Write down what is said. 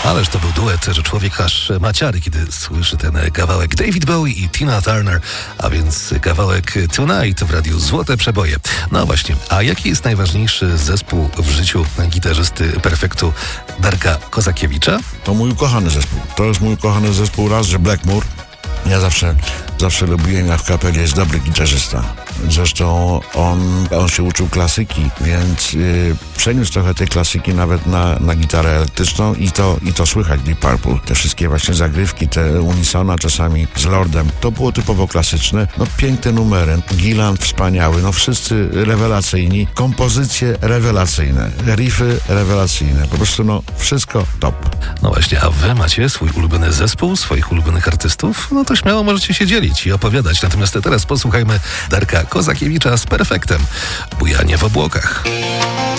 Ależ to był duet, że człowiek aż maciary, kiedy słyszy ten kawałek. David Bowie i Tina Turner, a więc kawałek Tonight w radiu Złote Przeboje. No właśnie, a jaki jest najważniejszy zespół w życiu gitarzysty perfektu Darka Kozakiewicza? To mój ukochany zespół. To jest mój ukochany zespół. Raz, że Blackmore. Ja zawsze lubiłem, jak w kapeli jest dobry gitarzysta. Zresztą on się uczył klasyki, więc przeniósł trochę tej klasyki nawet na gitarę elektryczną i to słychać Deep Purple. Te wszystkie właśnie zagrywki, te unisona czasami z Lordem, to było typowo klasyczne. No piękne numery, Gillan wspaniały, no wszyscy rewelacyjni, kompozycje rewelacyjne, riffy rewelacyjne, po prostu no wszystko top. No właśnie, a wy macie swój ulubiony zespół, swoich ulubionych artystów? No to śmiało możecie się dzielić i opowiadać. Natomiast teraz posłuchajmy Darka Kozakiewicza z Perfektem. Bujanie w obłokach.